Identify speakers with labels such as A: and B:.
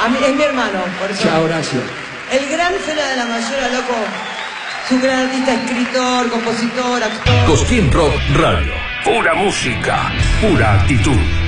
A: A mí, es mi hermano, por eso.
B: Chao, Horacio.
A: El gran Fela de la Mayora, loco. Es un gran artista, escritor, compositor, actor.
C: Cosquín Rock Radio. Pura música, pura actitud.